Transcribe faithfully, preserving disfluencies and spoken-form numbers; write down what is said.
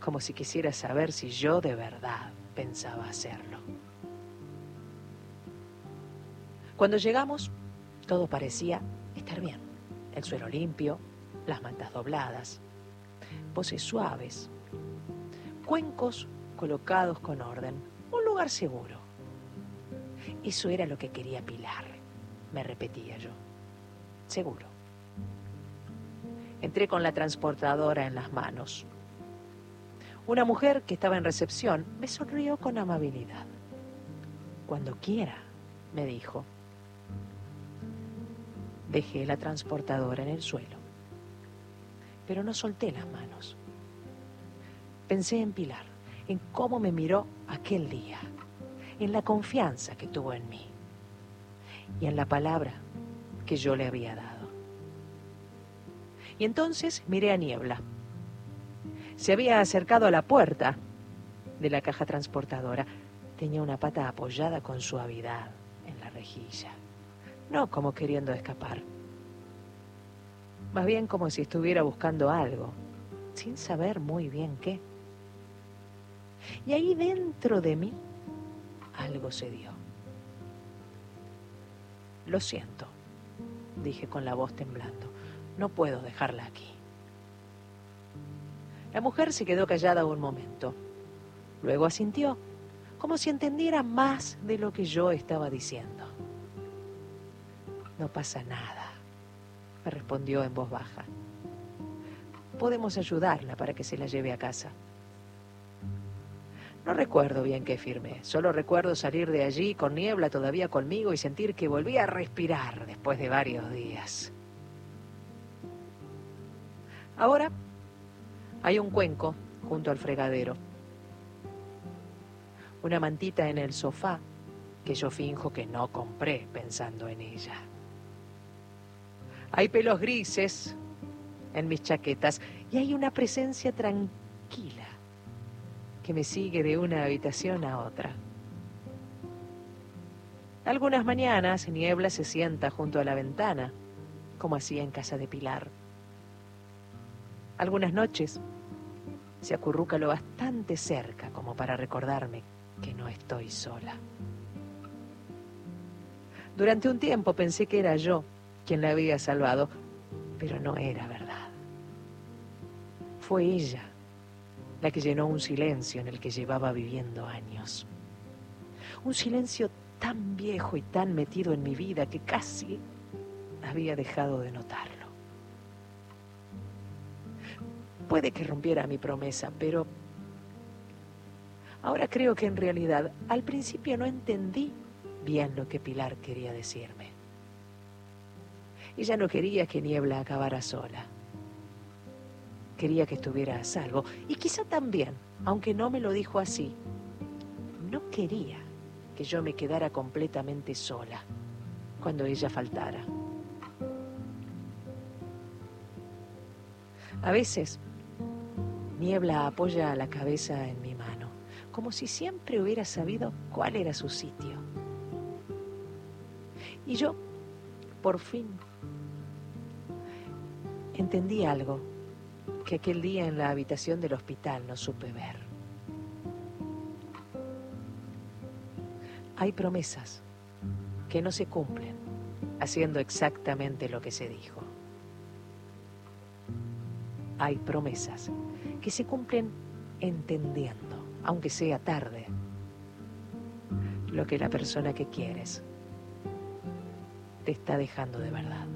como si quisiera saber si yo de verdad pensaba hacerlo. Cuando llegamos, todo parecía estar bien. El suelo limpio, las mantas dobladas, voces suaves, cuencos colocados con orden, un lugar seguro. Eso era lo que quería Pilar, me repetía yo. Seguro. Entré con la transportadora en las manos. Una mujer que estaba en recepción me sonrió con amabilidad. Cuando quiera, me dijo. Dejé la transportadora en el suelo, pero no solté las manos. Pensé en Pilar, en cómo me miró aquel día, en la confianza que tuvo en mí y en la palabra que yo le había dado. Y entonces miré a Niebla. Se había acercado a la puerta de la caja transportadora. Tenía una pata apoyada con suavidad en la rejilla, no como queriendo escapar, más bien como si estuviera buscando algo, sin saber muy bien qué. Y ahí dentro de mí algo se dio. Lo siento, dije con la voz temblando, no puedo dejarla aquí. La mujer se quedó callada un momento, luego asintió, como si entendiera más de lo que yo estaba diciendo. No pasa nada, me respondió en voz baja. Podemos ayudarla para que se la lleve a casa. No recuerdo bien qué firmé, solo recuerdo salir de allí con Niebla todavía conmigo y sentir que volvía a respirar después de varios días. Ahora hay un cuenco junto al fregadero, una mantita en el sofá que yo finjo que no compré pensando en ella. Hay pelos grises en mis chaquetas y hay una presencia tranquila que me sigue de una habitación a otra. Algunas mañanas Niebla se sienta junto a la ventana, como hacía en casa de Pilar. Algunas noches se acurruca lo bastante cerca como para recordarme que no estoy sola. Durante un tiempo pensé que era yo quien la había salvado, pero no era verdad. Fue ella la que llenó un silencio en el que llevaba viviendo años. Un silencio tan viejo y tan metido en mi vida que casi había dejado de notarlo. Puede que rompiera mi promesa, pero ahora creo que en realidad al principio no entendí bien lo que Pilar quería decirme. Ella no quería que Niebla acabara sola. Quería que estuviera a salvo. Y quizá también, aunque no me lo dijo así, no quería que yo me quedara completamente sola cuando ella faltara. A veces, Niebla apoya la cabeza en mi mano, como si siempre hubiera sabido cuál era su sitio. Y yo, por fin, entendí algo que aquel día en la habitación del hospital no supe ver. Hay promesas que no se cumplen haciendo exactamente lo que se dijo. Hay promesas que se cumplen entendiendo, aunque sea tarde, lo que la persona que quieres te está dejando de verdad.